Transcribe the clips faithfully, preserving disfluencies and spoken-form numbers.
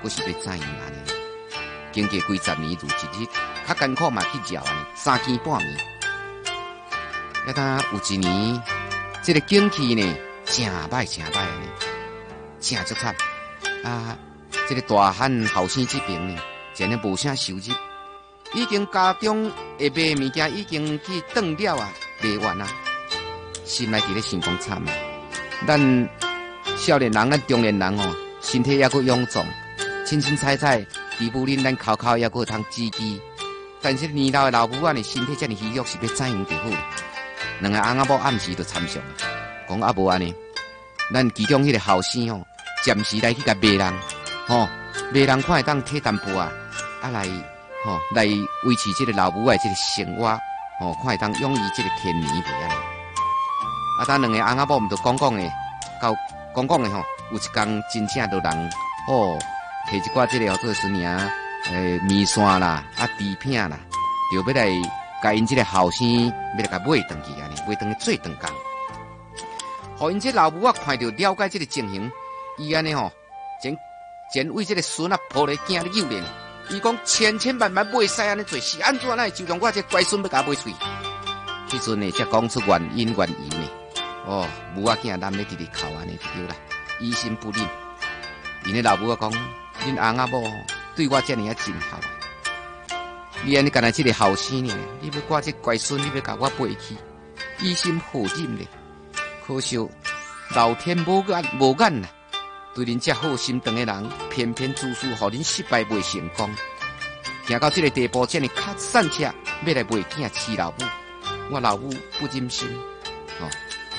佫是要怎样安尼？经过几十年如一日，较艰苦嘛去绕安尼，三更半暝。一当有一年，这个景气呢，真歹真歹安尼，真足惨啊！这个大汉后生这边呢，真诶无啥收入，已经家中会卖物件已经去断了啊，卖完啊，心内伫咧想讲惨啊！咱少年人、咱中年人哦，身体还佫臃肿，清清彩彩，除不恁咱口口还佫通支支，但是年老的老母啊，呢身体遮尔虚弱，是要怎样就好？两个翁仔某暗时就参详啊，讲啊无安尼，咱其中迄个后生吼，暂时来去甲卖人，吼卖人看会当摕淡薄啊，啊来吼来维持这个老母的这个生活，吼看会当用于这个天年袂安尼。啊，咱两个翁仔某毋着讲讲诶，到讲讲诶吼，有一工真正着人吼摕一寡这个叫做什么啊，诶面线啦，啊猪片啦，着要来。甲因这个后生要来甲买回去安尼，买回去做顿工。互因这老母啊看到了解这个情形，伊安尼吼，前前为这个孙啊抱咧囝咧幼咧，伊讲千千万万袂使安尼做，是安怎呢？就让我这乖孙要甲买出去。迄阵呢，才讲出原因原因呢。哦，母仔囝男咧直直哭安尼就对啦，疑心不忍。因咧老母啊讲，恁翁仔某对我遮尔啊尽孝。你安尼干那这个后生呢？你要挂这乖孙，你要甲我背去，疑心何忍呢？可惜老天无眼无眼呐，对恁这好心肠的人，偏偏做事互恁失败未成功，行到这个地步，这样卡散车，要来卖囝饲老母，我老母不忍心。哦，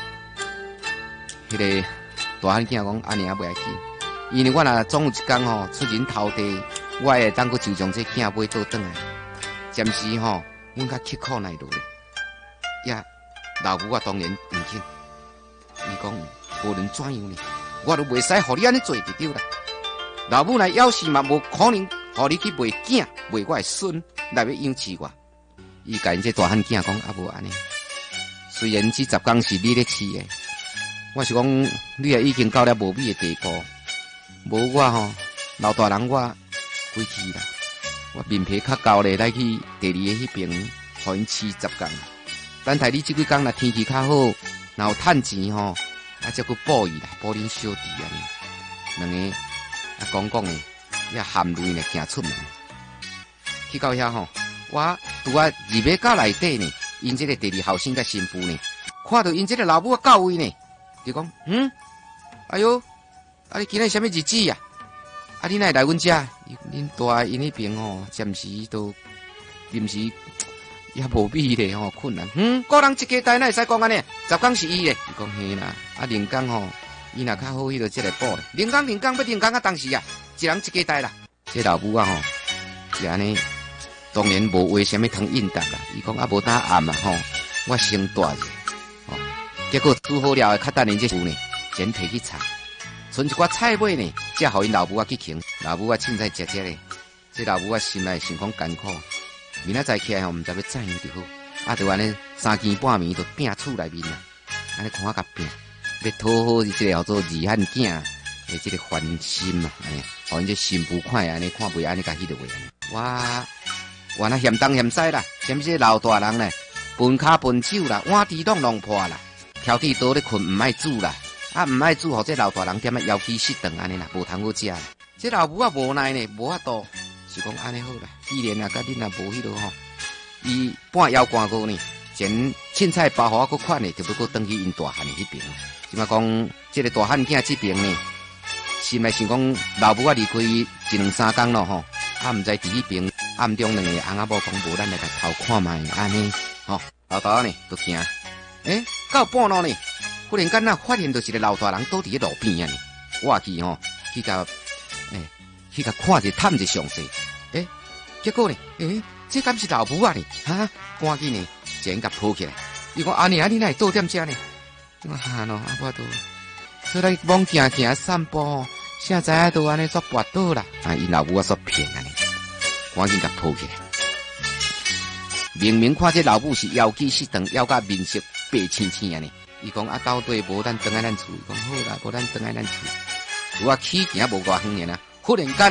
迄、那个大汉囝讲安尼啊袂要紧，因为我若总有一天吼出人头地，我会当佫就将这囝买倒转来。暂时吼，阮较刻苦耐劳咧，呀，老母啊当然唔肯。伊讲无论怎样呢，我都袂使互你安尼做就对啦。老母来要是嘛，无可能互你去卖囝，卖我的孙来要养饲我。伊甲因这大汉囝讲啊无安尼，虽然这十工是你咧饲的，我是讲你也已经到了无美的地步，无我吼老大人我归去啦。我面皮较厚咧，来去第二个迄边，互因饲十工。等待你这几工若天气较好，若有趁钱吼，啊，则佫补伊啦，补恁小弟安尼。两个啊讲讲诶，也含泪呢行出门。去到遐吼，我拄啊入尾到内底呢，因这个第二后生甲新妇呢，看到因这个老母啊到位呢，就讲嗯，哎哟，啊你今日什么日子呀？啊，你哪会来阮遮？恁大因迄边吼，暂时都临时也无米咧吼，困难。嗯，个人一家代哪会使讲安尼？十工是伊咧，伊讲嘿啦。啊，零工吼，伊若较好，迄个即个补咧。零工零工要零工啊，当时啊，一人一家代啦。这老母啊吼，是安尼，当然无话啥物通应答啦。伊讲啊，无当暗啊吼，我先大者，吼，结果煮好了，较等因这妇呢，先摕去炒。剩一寡菜尾呢，才互因老母啊去请，老母啊凊彩食食咧。这老母啊心内想讲艰苦，明仔载起来吼，毋知要怎样就好。啊，就安尼三更半暝就拼厝内面啦，安尼看我甲拼，要讨好这个叫做二汉囝的这个欢心嘛，安尼，互因这心不快安尼看袂安尼甲迄个话安尼。我我那嫌东嫌西啦，嫌这老大人咧，分骹分手啦，碗箸拢弄破啦，挑剔倒咧困毋爱煮啦。啊，唔爱煮，互这老大人点啊腰肌失顿安尼啦，无通好食。这老母啊无奈呢，无法度，是讲安尼好啦。既然啊，甲恁也无迄落吼，伊半腰寒过呢，前凊彩包互我个款呢，就要搁转去因大汉迄边。即嘛讲，这个大汉囝这边呢，心内想讲老母啊离开一两三工咯吼，啊毋知伫迄边暗中两个翁仔某讲无，咱来甲偷看卖安尼，吼，老大呢都惊，诶、欸，到半路呢。忽然间呐，发现到一个老大人倒伫个路边啊！我去吼，去甲诶，去甲看者探者详细。诶、欸，结果呢，诶、欸，这敢是老母啊呢？哈，赶紧呢，先甲抱起来。伊讲安尼啊，你哪会倒踮遮呢？我哈喏，啊无都，所以来往行行散步吼，现在都安尼煞跋倒啦。啊，因老母啊煞骗安尼，赶紧甲抱起来。明明看这老母是腰肌失顿，腰甲面色白青青安尼。伊讲啊，到底无咱转来咱厝，伊讲好啦，无咱转来咱厝。我起行无偌远尔啦，忽然间。